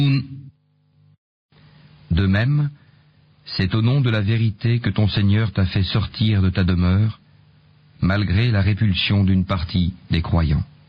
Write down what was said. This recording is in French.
De même, c'est au nom de la vérité que ton Seigneur t'a fait sortir de ta demeure, malgré la répulsion d'une partie des croyants.